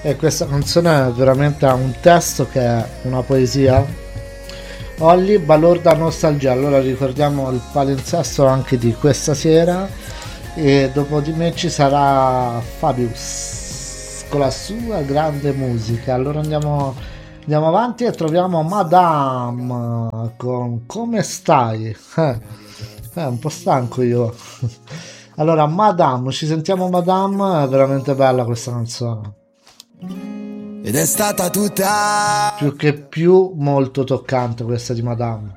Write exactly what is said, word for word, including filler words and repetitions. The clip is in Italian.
E questa canzone veramente ha un testo che è una poesia. Olli, balorda nostalgia. Allora ricordiamo il palinsesto anche di questa sera. E dopo di me ci sarà Fabius con la sua grande musica. Allora andiamo, andiamo avanti e troviamo Madame con Come stai? Eh, eh, un po' stanco io. Allora, Madame, ci sentiamo Madame, è veramente bella questa canzone. Ed è stata tutta Più che più molto toccante questa di Madame.